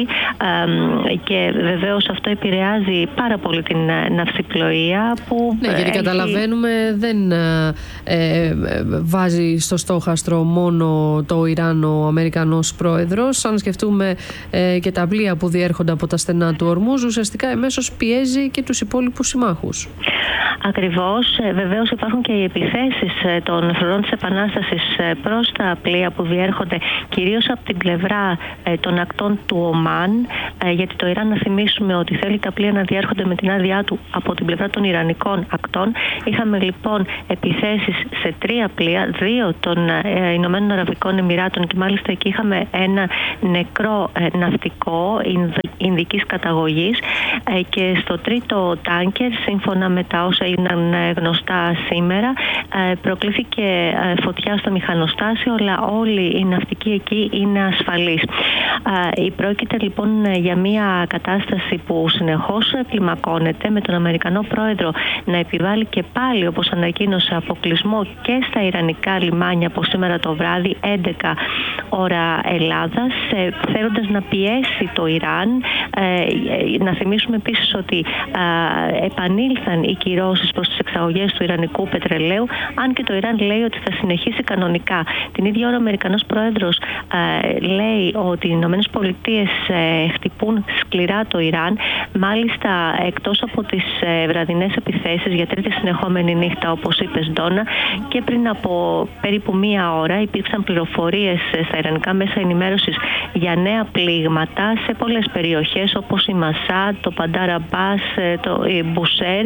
και βεβαίως αυτό επηρεάζει πάρα πολύ την ναυσιπλοεία. Που ναι, γιατί έχει... καταλαβαίνουμε δεν ε, ε, βάζει στο στόχαστρο μόνο το Ιράν ο Αμερικανός πρόεδρος. Αν σκεφτούμε ε, και τα πλοία που διέρχονται από τα στενά του Ορμούζ, ουσιαστικά εμέσως πιέζει και τους υπόλοιπους συμμάχους. Ακριβώς. Βεβαίως υπάρχουν και οι επιθέσεις των φρουρών της Επανάστασης προς τα πλοία που διέρχονται κυρίως από την πλευρά των ακτών του Ομάν, γιατί το Ιράν, να θυμίσουμε ότι θέλει τα πλοία να διέρχονται με την άδειά του από την πλευρά των Ιρανικών ακτών. Είχαμε λοιπόν επιθέσεις σε τρία πλοία, δύο των Ηνωμένων Αραβικών Εμιράτων, και μάλιστα εκεί είχαμε ένα νεκρό ναυτικό ινδικής καταγωγής, και στο τρίτο τάνκερ, σύμφωνα με τα όσα έγιναν γνωστά σήμερα, προκλήθηκε φωτιά στο μηχανοστάσιο, αλλά όλοι οι ναυτικοί εκεί είναι ασφαλείς. Πρόκειται λοιπόν για μια κατάσταση που συνεχώς κλιμακώνεται, με τον Αμερικανό πρόεδρο να επιβάλλει και πάλι, όπως ανακοίνωσε, αποκλεισμό και στα ιρανικά λιμάνια από σήμερα το βράδυ, έντεκα ώρα Ελλάδας, θέλοντας να πιέσει το Ιράν. Να θυμίσουμε επίσης ότι επανήλθαν οι κυρώσεις προς τις εξαγωγές του ιρανικού πετρελαίου, αν και το Ιράν λέει ότι θα συνεχίσει κανονικά. Την ίδια ώρα ο Αμερικανός πρόεδρος λέει ότι οι Ηνωμένες Πολιτείες χτυπούν σκληρά το Ιράν. Μάλιστα, εκτός από τις βραδινές επιθέσεις για τρίτη συνεχόμενη νύχτα, όπως είπες, Ντόνα, και πριν από περίπου μία ώρα υπήρξαν πληροφορίες στα ιρανικά μέσα ενημέρωσης για νέα πλήγματα σε πολλές περιοχές, όπως η Μασάτ, το Παντάρ Αμπάς, το Μπουσέρ,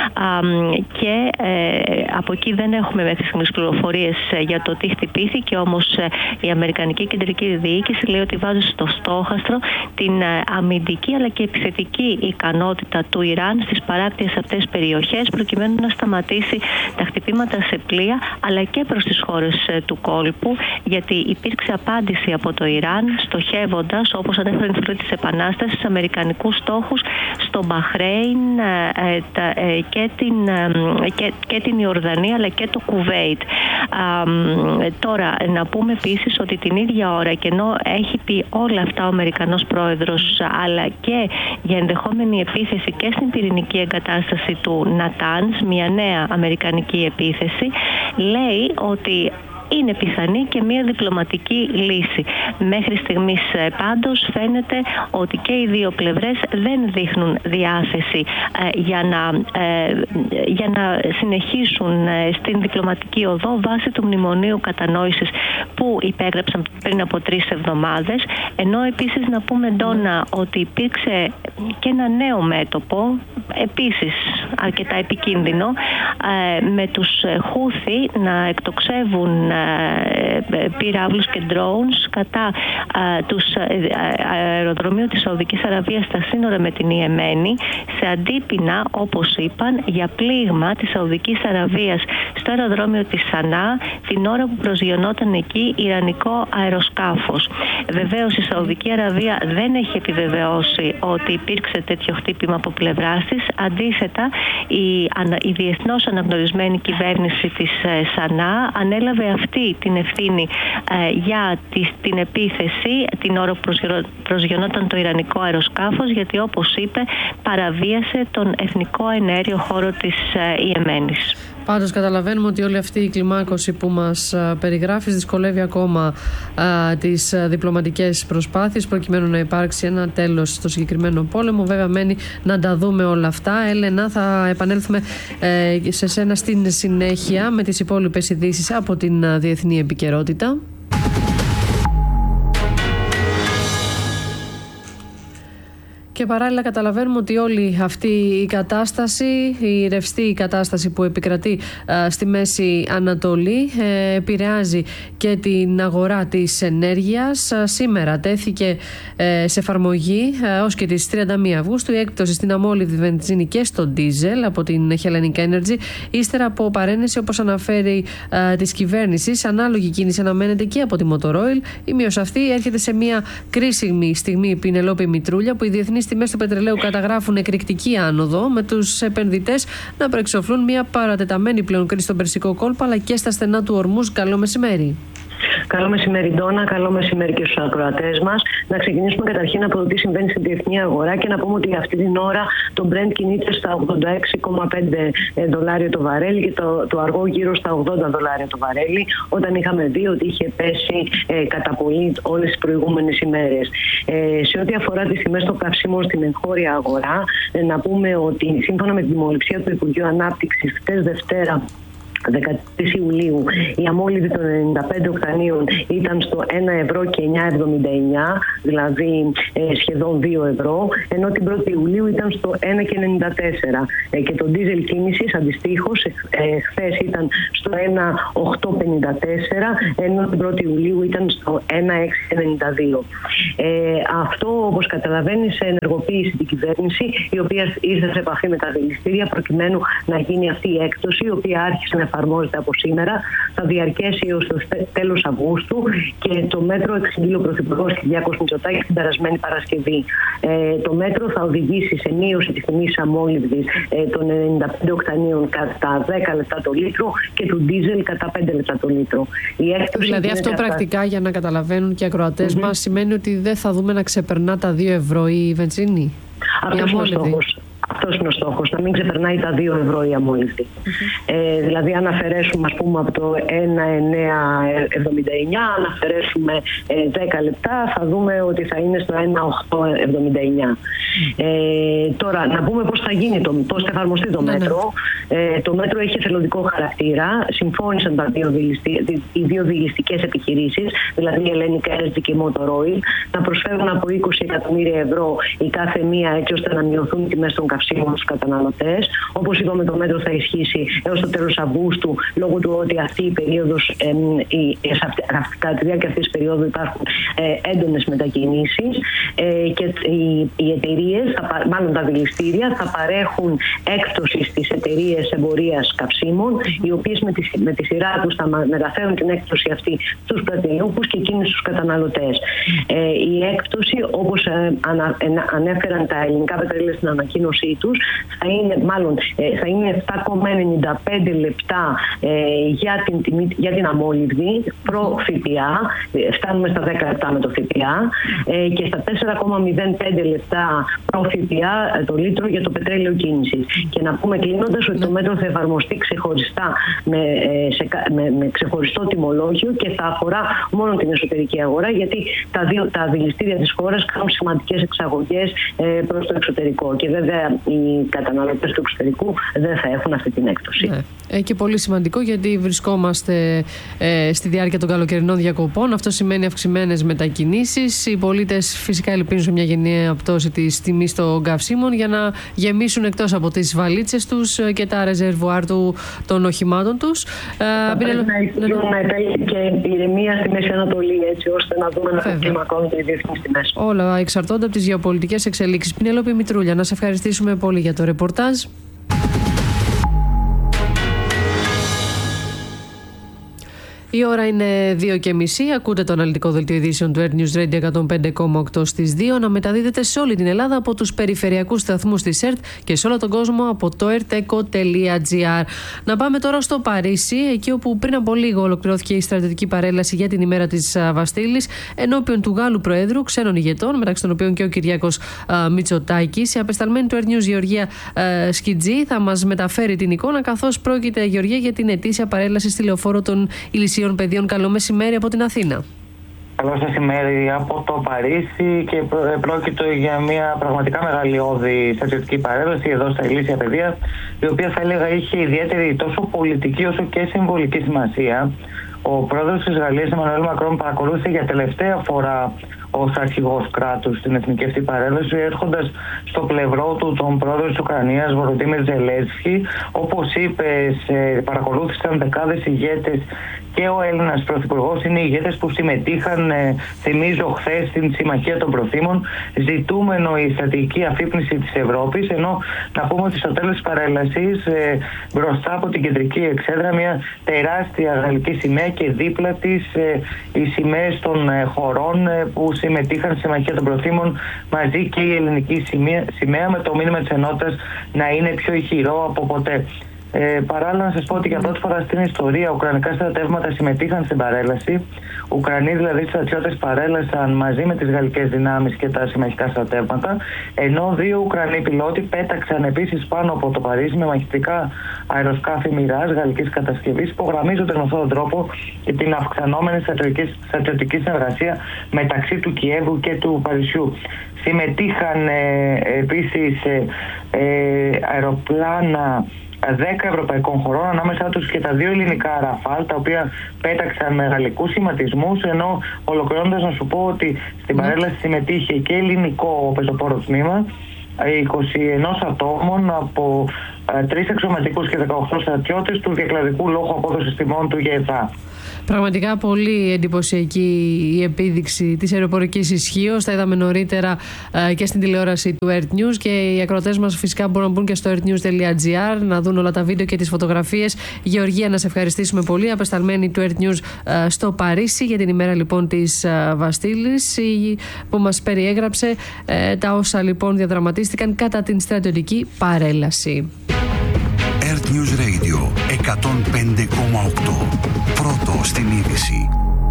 και από εκεί δεν έχουμε μέχρι στιγμής πληροφορίες για το τι χτυπήθηκε, όμως η Αμερικανική Κεντρική Διοίκηση λέει ότι βάζει στο στόχαστρο την αμυντική αλλά και επιθετική ικανότητα του Ιράν στις παράκτιες αυτές περιοχές, προκειμένου να σταματήσει τα χτυπήματα σε πλοία αλλά και προς τις χώρες του κόλπου, γιατί υπήρξε απάντηση από το Ιράν στοχεύοντας, όπως ανέφερε η Φυλή της Επανάστασης, αμερικανικούς στόχους στο Μπαχρέιν και την, και, και την Ιορδανία αλλά και το Κουβέιτ. Τώρα να πούμε επίσης ότι την ίδια ώρα, και ενώ έχει πει όλα αυτά ο Αμερικανός πρόεδρος, αλλά και για ενδεχόμενη επίθεση και στην πυρηνική εγκατάσταση του Νατάνς, μια νέα αμερικανική επίθεση, λέει ότι είναι πιθανή και μια διπλωματική λύση. Μέχρι στιγμής πάντως φαίνεται ότι και οι δύο πλευρές δεν δείχνουν διάθεση ε, για, να, ε, για να συνεχίσουν ε, στην διπλωματική οδό βάσει του μνημονίου κατανόησης που υπέγραψαν πριν από τρεις εβδομάδες. Ενώ επίσης να πούμε, Ντόνα, ότι υπήρξε και ένα νέο μέτωπο, επίσης αρκετά επικίνδυνο, ε, με τους Χούθι να εκτοξεύουν πυράβλους και drones κατά α, τους αεροδρομίου της Σαουδικής Αραβίας στα σύνορα με την Ιεμένη, σε αντίπεινα, όπως είπαν, για πλήγμα της Σαουδικής Αραβίας στο αεροδρόμιο της Σανά την ώρα που προσγειωνόταν εκεί ιρανικό αεροσκάφος. Βεβαίως η Σαουδική Αραβία δεν έχει επιβεβαιώσει ότι υπήρξε τέτοιο χτύπημα από πλευράς της. Αντίθετα, η, η διεθνώς αναγνωρισμένη κυβέρνηση της Σανά ανέλαβε αυτή την ευθύνη ε, για τη, την επίθεση την ώρα που προσγειωνόταν το ιρανικό αεροσκάφος, γιατί, όπως είπε, παραβίασε τον εθνικό εναέριο χώρο της ε, Ιεμένης. Πάντως καταλαβαίνουμε ότι όλη αυτή η κλιμάκωση που μας περιγράφεις δυσκολεύει ακόμα α, τις διπλωματικές προσπάθειες προκειμένου να υπάρξει ένα τέλος στο συγκεκριμένο πόλεμο. Βέβαια μένει να τα δούμε όλα αυτά. Έλενα, θα επανέλθουμε ε, σε σένα στην συνέχεια με τις υπόλοιπες ειδήσεις από την διεθνή επικαιρότητα. Και παράλληλα καταλαβαίνουμε ότι όλη αυτή η κατάσταση, η ρευστή κατάσταση που επικρατεί α, στη Μέση Ανατολή ε, επηρεάζει και την αγορά της ενέργειας. Α, σήμερα τέθηκε ε, σε εφαρμογή ε, ως και τις τριάντα μία Αυγούστου η έκπτωση στην αμόλυβδη βενζίνη και στο ντίζελ από την Hellenic Energy, ύστερα από παρένεση, όπως αναφέρει ε, της κυβέρνησης. Ανάλογη κίνηση αναμένεται και από τη Motor Oil. Η μείωση αυτή έρχεται σε μια κρίσιμη στιγμή, Πινελόπη Μητρούλια, που οι διεθνείς τιμές του πετρελαίου καταγράφουν εκρηκτική άνοδο, με τους επενδυτές να προεξοφλούν μια παρατεταμένη πλέον κρίση στον Περσικό κόλπο αλλά και στα στενά του Ορμούζ. Καλό μεσημέρι. Καλό μεσημέρι, Ντόνα. Καλό μεσημέρι και στους ακροατές μας. Να ξεκινήσουμε καταρχήν από το τι συμβαίνει στην διεθνή αγορά και να πούμε ότι αυτή την ώρα το Brent κινείται στα ογδόντα έξι κόμμα πέντε δολάρια το βαρέλι και το, το αργό γύρω στα ογδόντα δολάρια το βαρέλι, όταν είχαμε δει ότι είχε πέσει ε, κατά πολύ όλες τις προηγούμενες ημέρες. Ε, σε ό,τι αφορά τις τιμές των καυσίμων στην εγχώρια αγορά, ε, να πούμε ότι σύμφωνα με την δημοληψία του Υπουργείου Ανάπτυξης, χτες Δευτέρα, δεκατρείς Ιουλίου, η αμόλυβη των ενενήντα πέντε οκτανίων ήταν στο ένα ευρώ και εννιά εβδομήντα εννιά, δηλαδή ε, σχεδόν δύο ευρώ, ενώ την πρώτη Ιουλίου ήταν στο ένα και ενενήντα τέσσερα. Ε, και το ντίζελ κίνησης αντιστοίχως ε, χθες ήταν στο ένα οκτώ πενήντα τέσσερα, ενώ την πρώτη Ιουλίου ήταν στο ένα έξι ενενήντα δύο. Ε, αυτό, όπως καταλαβαίνεις, ενεργοποίησε την κυβέρνηση, η οποία ήρθε σε επαφή με τα δηληστήρια προκειμένου να γίνει αυτή η έκπτωση, η οποία άρχισε να εφαρμόζεται από σήμερα, θα διαρκέσει έως το τέλος Αυγούστου και το μέτρο εξηγεί ο Πρωθυπουργός Κυριάκος Μητσοτάκης την περασμένη Παρασκευή. Ε, το μέτρο θα οδηγήσει σε μείωση της τιμής αμόλυβδης ε, των ενενήντα πέντε οκτανίων κατά δέκα λεπτά το λίτρο και του ντίζελ κατά πέντε λεπτά το λίτρο. Η δηλαδή αυτό πρακτικά, για να καταλαβαίνουν και οι ακροατές mm-hmm. μας, σημαίνει ότι δεν θα δούμε να ξεπερνά τα δύο ευρώ η βενζίνη. Αυτός είναι ο στόχος. Αυτός είναι ο στόχος, να μην ξεπερνάει τα δύο ευρώ η αμόλυβδη. Mm-hmm. Ε, δηλαδή, αν αφαιρέσουμε, ας πούμε, από το ένα εννέα εβδομήντα εννιά, αν αφαιρέσουμε ε, δέκα λεπτά, θα δούμε ότι θα είναι στο ένα οκτώ εβδομήντα εννιά. Mm-hmm. Ε, τώρα, να πούμε πώς θα γίνει, το, πώς θα εφαρμοστεί το μέτρο. Ε, το μέτρο έχει εθελοντικό χαρακτήρα. Συμφώνησαν τα δύο δηληστή, οι δύο δηληστικές επιχειρήσεις, δηλαδή η Hellenic Energy και η Motor Oil, να προσφέρουν από είκοσι εκατομμύρια ευρώ η κάθε μία, έτσι ώστε να μειωθούν οι τιμές των καυσίμων στους καταναλωτές. Όπως είπαμε, το μέτρο θα ισχύσει έως το τέλος Αυγούστου, λόγω του ότι αυτή η περίοδος, ε, η, κατά τη διάρκεια αυτής της περίοδου υπάρχουν ε, έντονες μετακινήσεις ε, και οι, οι εταιρείες, μάλλον τα δηληστήρια, θα παρέχουν έκπτωση στις εταιρείες εμπορίας καυσίμων, οι οποίες με τη, με τη σειρά τους θα μεταφέρουν την έκπτωση αυτή στους πρατηριούχους και εκείνους στους καταναλωτές. Ε, η έκπτωση, όπως ε, ανα, ε, ανέφεραν τα ελληνικά πετρέλαια στην ανακοίνωσή τους, θα είναι, μάλλον, ε, θα είναι επτά κόμμα ενενήντα πέντε λεπτά ε, για, την, τιμή, για την αμόλυβδη προ ΦΠΑ, ε, φτάνουμε στα δέκα λεπτά με το ΦΠΑ, ε, και στα τέσσερα κόμμα μηδέν πέντε λεπτά προ ΦΠΑ ε, το λίτρο για το πετρέλαιο κίνησης. Και να πούμε κλείνοντας ότι το μέτρο θα εφαρμοστεί ξεχωριστά με, ε, σε, με, με ξεχωριστό τιμολόγιο και θα αφορά μόνο την εσωτερική αγορά, γιατί τα, δύο, τα δηληστήρια της χώρας κάνουν σημαντικές εξαγωγές ε, προς το εξωτερικό και βέβαια οι καταναλωτές του εξωτερικού δεν θα έχουν αυτή την έκπτωση. Ναι. Ε, και πολύ σημαντικό, γιατί βρισκόμαστε ε, στη διάρκεια των καλοκαιρινών διακοπών. Αυτό σημαίνει αυξημένες μετακινήσεις. Οι πολίτες φυσικά ελπίζουν μια γενναία πτώση της τιμής των καυσίμων για να γεμίσουν εκτός από τις βαλίτσες τους και τα ρεζερβουάρ του, των οχημάτων τους. Θα πρέπει να υπήρχε να επέλθει και ηρεμία στη Μέση Ανατολή, έτσι ώστε να δούμε να κλιμακώνονται οι διεθνείς τιμές. Όλα εξαρτώνται από τις γεωπολιτικές εξελίξεις. Πινελόπη Μητρούλια, να σε ευχαριστήσουμε πολύ για το ρεπορτάζ. Η ώρα είναι δύο και μισή. Ακούτε το αναλυτικό δελτίο ειδήσεων του Air News Radio εκατόν πέντε κόμμα οκτώ στις δύο να μεταδίδεται σε όλη την Ελλάδα από τους περιφερειακούς σταθμούς της ΕΡΤ και σε όλο τον κόσμο από το ερτεκο τελεία τζι άρ. Να πάμε τώρα στο Παρίσι, εκεί όπου πριν από λίγο ολοκληρώθηκε η στρατιωτική παρέλαση για την ημέρα της Βαστίλης ενώπιον του Γάλλου Προέδρου, ξένων ηγετών, μεταξύ των οποίων και ο Κυριάκος Μητσοτάκης. Η απεσταλμένη του Air News Γεωργία α, Σκιτζή θα μας μεταφέρει την εικόνα, καθώς πρόκειται, Γεωργία, για την ετήσια παρέλαση στη λεωφόρο των Ηλυσίων Παιδιών. Καλό μεσημέρι από την Αθήνα. Καλό μεσημέρι από το Παρίσι, και πρόκειται για μια πραγματικά μεγαλειώδη στρατιωτική παρέλαση εδώ στα Ηλύσια Παιδεία, η οποία θα έλεγα είχε ιδιαίτερη τόσο πολιτική όσο και συμβολική σημασία. Ο πρόεδρος της Γαλλίας, Εμμανουέλ Μακρόν, παρακολούθησε για τελευταία φορά ως αρχηγός κράτους στην εθνική αυτή παρέλαση, έρχοντας στο πλευρό του τον πρόεδρο της Ουκρανίας, Βολοντίμιρ Ζελένσκι. Όπως είπε, παρακολούθησαν δεκάδες ηγέτες, και ο Έλληνας πρωθυπουργός είναι οι ηγέτες που συμμετείχαν, ε, θυμίζω, χθες στην Συμμαχία των Προθήμων, ζητούμενο η στρατηγική αφύπνιση της Ευρώπης. Ενώ να πούμε ότι στο τέλος της παρέλασης, ε, μπροστά από την κεντρική εξέδρα, μια τεράστια γαλλική σημαία και δίπλα της ε, οι σημαίες των ε, χωρών ε, που συμμετείχαν στη Συμμαχία των Προθήμων, μαζί και η ελληνική σημαία, σημαία με το μήνυμα της ενότητας να είναι πιο ηχηρό από ποτέ. Ε, παράλληλα, να σας πω ότι για πρώτη φορά στην ιστορία ουκρανικά στρατεύματα συμμετείχαν στην παρέλαση. Ουκρανοί δηλαδή στρατιώτες παρέλασαν μαζί με τις γαλλικές δυνάμεις και τα συμμαχικά στρατεύματα, ενώ δύο Ουκρανοί πιλότοι πέταξαν επίσης πάνω από το Παρίσι με μαχητικά αεροσκάφη Mirage γαλλικής κατασκευής, υπογραμμίζονται με αυτόν τον τρόπο και την αυξανόμενη στρατιωτική συνεργασία μεταξύ του Κιέβου και του Παρισιού. Συμμετείχαν ε, επίσης ε, ε, αεροπλάνα δέκα ευρωπαϊκών χωρών, ανάμεσά τους και τα δύο ελληνικά Ραφάλ, τα οποία πέταξαν με γαλλικούς σχηματισμούς, ενώ ολοκληρώνοντας να σου πω ότι στην παρέλαση συμμετείχε και ελληνικό πεζοπόρο τμήμα είκοσι ένα ατόμων από τρεις αξιωματικούς και δεκαοκτώ στρατιώτες του διακλαδικού λόγου απόδοσης τιμών του ΓΕΔΑ. Πραγματικά πολύ εντυπωσιακή η επίδειξη της αεροπορικής ισχύως. Τα είδαμε νωρίτερα ε, και στην τηλεόραση του Earth News, και οι ακροατές μας φυσικά μπορούν να μπουν και στο earthnews.gr να δουν όλα τα βίντεο και τις φωτογραφίες. Γεωργία, να σε ευχαριστήσουμε πολύ, απεσταλμένη του Earth News ε, στο Παρίσι για την ημέρα λοιπόν της ε, Βαστίλης, που μας περιέγραψε ε, τα όσα λοιπόν διαδραματίστηκαν κατά την στρατιωτική παρέλαση. Earth News Radio εκατόν πέντε κόμμα οκτώ. Πρώτο στην είδηση.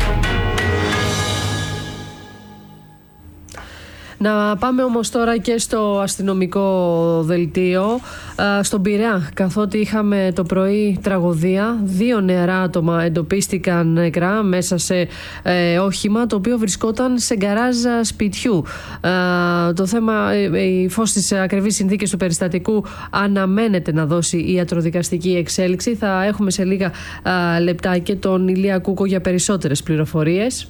Να πάμε όμως τώρα και στο αστυνομικό δελτίο, στον Πειραιά, καθότι είχαμε το πρωί τραγωδία. Δύο νεαρά άτομα εντοπίστηκαν νεκρά μέσα σε ε, όχημα το οποίο βρισκόταν σε γκαράζ σπιτιού. Ε, το θέμα, η φως της ακριβής συνθήκες του περιστατικού αναμένεται να δώσει η ιατροδικαστική εξέλιξη. Θα έχουμε σε λίγα ε, λεπτά και τον Ηλία Κούκο για περισσότερες πληροφορίες.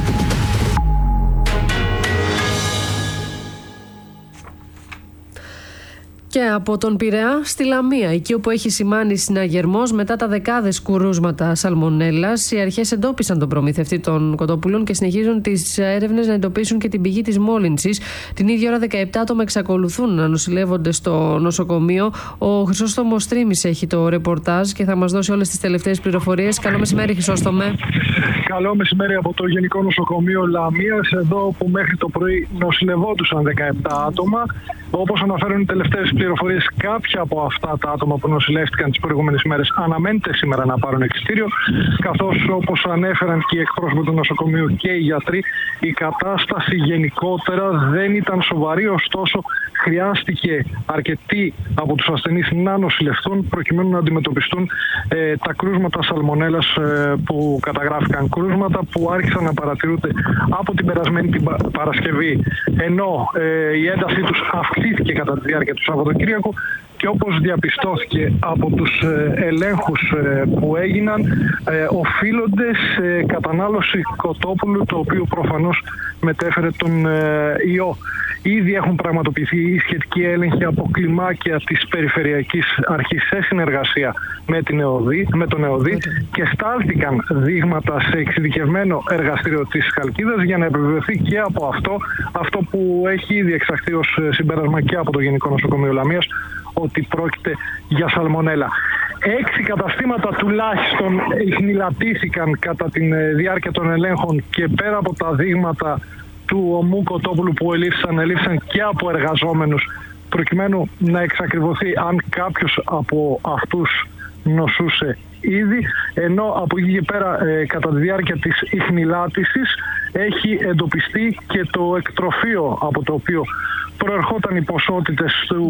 Και από τον Πειραιά στη Λαμία, εκεί όπου έχει σημάνει συναγερμός μετά τα δεκάδες κουρούσματα σαλμονέλας, οι αρχές εντόπισαν τον προμηθευτή των κοτόπουλων και συνεχίζουν τις έρευνες να εντοπίσουν και την πηγή της μόλυνσης. Την ίδια ώρα δεκαεπτά άτομα εξακολουθούν να νοσηλεύονται στο νοσοκομείο. Ο Χρυσόστομος Τρίμης έχει το ρεπορτάζ και θα μας δώσει όλες τις τελευταίες πληροφορίες. Καλό μεσημέρι, Χρυσόστομε. Καλό μεσημέρι από το Γενικό Νοσοκομείο Λαμίας, εδώ που μέχρι το πρωί νοσηλευόντουσαν δεκαεπτά άτομα. Όπως αναφέρουν οι τελευταίες πληροφορίες, κάποια από αυτά τα άτομα που νοσηλεύτηκαν τις προηγούμενες μέρες αναμένεται σήμερα να πάρουν εξιτήριο, καθώς όπως ανέφεραν και οι εκπρόσωποι του νοσοκομείου και οι γιατροί, η κατάσταση γενικότερα δεν ήταν σοβαρή, ωστόσο χρειάστηκε αρκετοί από τους ασθενείς να νοσηλευτούν προκειμένου να αντιμετωπιστούν ε, τα κρούσματα σαλμονέλας ε, που καταγράφηκαν. Κρούσματα που άρχισαν να παρατηρούνται από την περασμένη την Παρασκευή, ενώ ε, η έντασή τους αυξήθηκε κατά τη διάρκεια του Σαββατοκύριακου, και όπως διαπιστώθηκε από τους ελέγχους που έγιναν, οφείλονται σε κατανάλωση κοτόπουλου, το οποίο προφανώς μετέφερε τον ιό. Ήδη έχουν πραγματοποιηθεί οι σχετικοί έλεγχοι από κλιμάκια της Περιφερειακής Αρχής σε συνεργασία με, την ΕΟΔΗ, με τον ΕΟΔΗ, και στάλθηκαν δείγματα σε εξειδικευμένο εργαστήριο της Χαλκίδας για να επιβεβαιωθεί και από αυτό, αυτό που έχει ήδη εξαχθεί ως συμπέρασμα και από το Γενικό Νοσοκομείο Λαμίας, ότι πρόκειται για σαλμονέλα. Έξι καταστήματα τουλάχιστον ιχνηλατήθηκαν κατά τη διάρκεια των ελέγχων, και πέρα από τα δείγματα του ομού κοτόπουλου που ελήφθησαν, ελήφθησαν και από εργαζόμενους, προκειμένου να εξακριβωθεί αν κάποιος από αυτούς νοσούσε ήδη, ενώ από εκεί και πέρα ε, κατά τη διάρκεια της ιχνηλάτησης έχει εντοπιστεί και το εκτροφείο από το οποίο προερχόταν οι ποσότητες του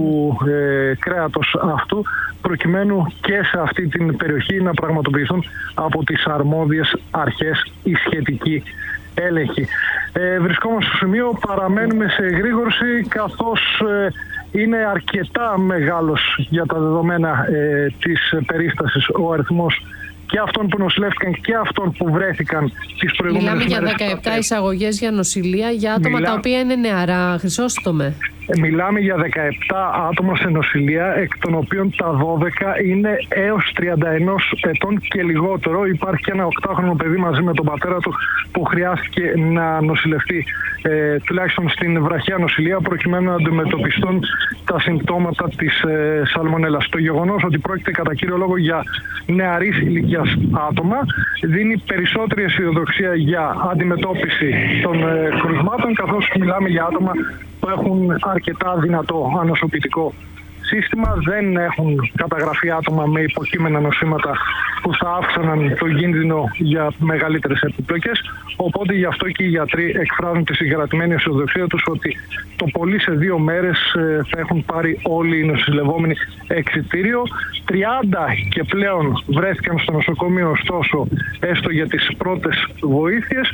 ε, κρέατος αυτού, προκειμένου και σε αυτή την περιοχή να πραγματοποιηθούν από τις αρμόδιες αρχές οι σχετικοί έλεγχοι. Ε, βρισκόμαστε στο σημείο, παραμένουμε σε εγρήγορση, καθώς ε, είναι αρκετά μεγάλος για τα δεδομένα ε, της περίστασης ο αριθμός και αυτών που νοσηλεύτηκαν και αυτών που βρέθηκαν τις προηγούμενες μέρες. Μιλάμε για δεκαεπτά εισαγωγές για νοσηλεία για άτομα Μιλά... τα οποία είναι νεαρά, Χρυσόστομε. Μιλάμε για δεκαεπτά άτομα σε νοσηλεία, εκ των οποίων τα δώδεκα είναι έως τριάντα ένα ετών και λιγότερο. Υπάρχει και ένα οκτάχρονο παιδί μαζί με τον πατέρα του που χρειάστηκε να νοσηλευτεί ε, τουλάχιστον στην βραχιά νοσηλεία, προκειμένου να αντιμετωπιστούν τα συμπτώματα της ε, σαλμονέλας. Το γεγονός ότι πρόκειται κατά κύριο λόγο για νεαρής ηλικίας άτομα δίνει περισσότερη αισιοδοξία για αντιμετώπιση των ε, κρουσμάτων, καθώς μιλάμε για άτομα που έχουν αρκετά δυνατό ανοσοποιητικό σύστημα, δεν έχουν καταγραφεί άτομα με υποκείμενα νοσήματα που θα αύξαναν το κίνδυνο για μεγαλύτερες επιπλοκές. Οπότε γι' αυτό και οι γιατροί εκφράζουν τη συγκρατημένη αισιοδοξία τους ότι το πολύ σε δύο μέρες θα έχουν πάρει όλοι οι νοσηλευόμενοι εξιτήριο. τριάντα και πλέον βρέθηκαν στο νοσοκομείο, ωστόσο, έστω για τις πρώτες βοήθειες,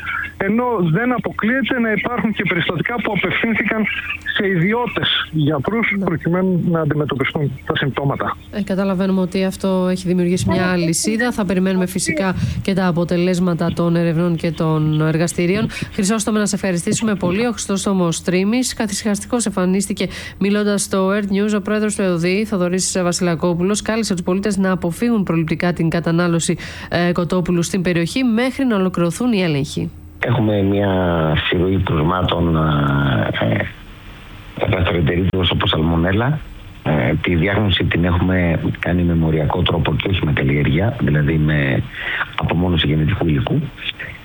ενώ δεν αποκλείεται να υπάρχουν και περιστατικά που απευθύνθηκαν σε ιδιώτες γιατρούς προκειμένου να αντιμετωπιστούν τα συμπτώματα. Ε, καταλαβαίνουμε ότι αυτό έχει δημιουργήσει μια αλυσίδα. Θα περιμένουμε φυσικά και τα αποτελέσματα των ερευνών και των εργαστηρίων. Χρυσόστομε, να σε ευχαριστήσουμε πολύ. Ο Χρυσόστομος Τρίμης καθησυχαστικός εμφανίστηκε μιλώντας στο Earth News. Ο πρόεδρος του ΕΟΔΗ, Θοδωρής Βασιλακόπουλος, κάλεσε τους πολίτες να αποφύγουν προληπτικά την κατανάλωση ε, κοτόπουλου στην περιοχή μέχρι να ολοκληρωθούν οι έλεγχοι. Έχουμε μια σειρροή κρουσμάτων επαστερετερίτιδος όπως σαλμονέλα. Ε, τη διάγνωση την έχουμε κάνει με μοριακό τρόπο και όχι με καλλιέργεια, δηλαδή με απομόνωση γενετικού υλικού.